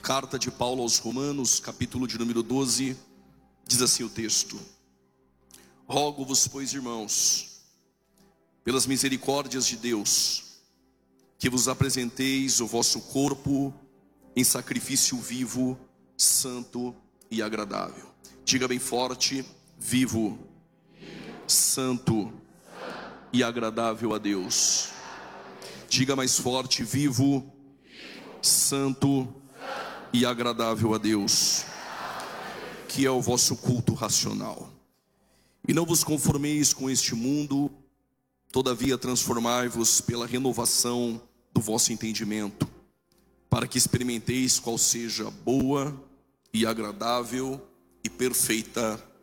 Carta de Paulo aos Romanos, capítulo de número 12, diz assim o texto: Rogo-vos, pois, irmãos, pelas misericórdias de Deus, que vos apresenteis o vosso corpo em sacrifício vivo, santo e agradável. Diga bem forte: vivo, santo e agradável a Deus. Diga mais forte: vivo, santo e agradável a Deus, que é o vosso culto racional. E não vos conformeis com este mundo, todavia transformai-vos pela renovação do vosso entendimento, para que experimenteis qual seja a boa e agradável e perfeita